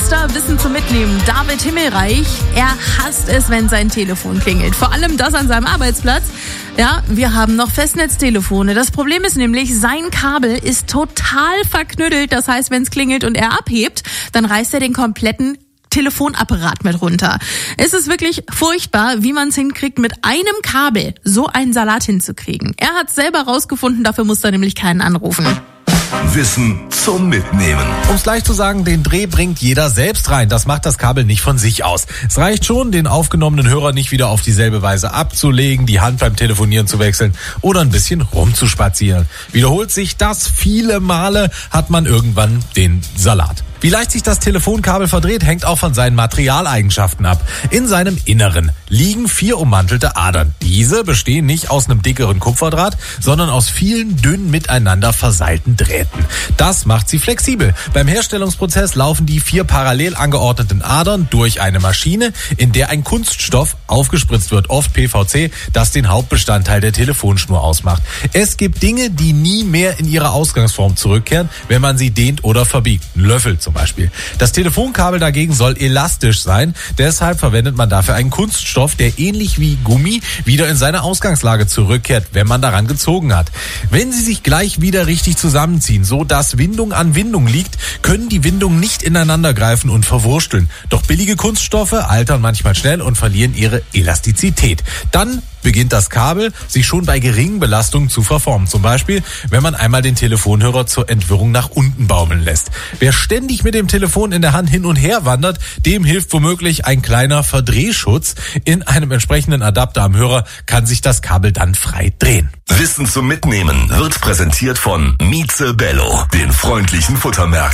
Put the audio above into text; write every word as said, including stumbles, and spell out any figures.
Mister Wissen zum Mitnehmen, David Himmelreich. Er hasst es, wenn sein Telefon klingelt. Vor allem das an seinem Arbeitsplatz. Ja, wir haben noch Festnetztelefone. Das Problem ist nämlich, sein Kabel ist total verknüttelt. Das heißt, wenn es klingelt und er abhebt, dann reißt er den kompletten Telefonapparat mit runter. Es ist wirklich furchtbar, wie man es hinkriegt, mit einem Kabel so einen Salat hinzukriegen. Er hat es selber rausgefunden, dafür muss er nämlich keinen anrufen. Wissen zum Mitnehmen. Um es gleich zu sagen, den Dreh bringt jeder selbst rein. Das macht das Kabel nicht von sich aus. Es reicht schon, den aufgenommenen Hörer nicht wieder auf dieselbe Weise abzulegen, die Hand beim Telefonieren zu wechseln oder ein bisschen rumzuspazieren. Wiederholt sich das viele Male, hat man irgendwann den Salat. Wie leicht sich das Telefonkabel verdreht, hängt auch von seinen Materialeigenschaften ab. In seinem Inneren liegen vier ummantelte Adern. Diese bestehen nicht aus einem dickeren Kupferdraht, sondern aus vielen dünnen miteinander verseilten Drähten. Das macht sie flexibel. Beim Herstellungsprozess laufen die vier parallel angeordneten Adern durch eine Maschine, in der ein Kunststoff aufgespritzt wird, oft P V C, das den Hauptbestandteil der Telefonschnur ausmacht. Es gibt Dinge, die nie mehr in ihre Ausgangsform zurückkehren, wenn man sie dehnt oder verbiegt. Ein Löffel zum Beispiel. Das Telefonkabel dagegen soll elastisch sein, deshalb verwendet man dafür einen Kunststoff, der ähnlich wie Gummi wieder in seine Ausgangslage zurückkehrt, wenn man daran gezogen hat. Wenn sie sich gleich wieder richtig zusammenziehen, so dass Windung an Windung liegt, können die Windungen nicht ineinander greifen und verwursteln. Doch billige Kunststoffe altern manchmal schnell und verlieren ihre Elastizität. Dann beginnt das Kabel sich schon bei geringen Belastungen zu verformen. Zum Beispiel, wenn man einmal den Telefonhörer zur Entwirrung nach unten baumeln lässt. Wer ständig mit dem Telefon in der Hand hin und her wandert, dem hilft womöglich ein kleiner Verdrehschutz. In einem entsprechenden Adapter am Hörer kann sich das Kabel dann frei drehen. Wissen zum Mitnehmen wird präsentiert von Mieze Bello, den freundlichen Futtermärkten.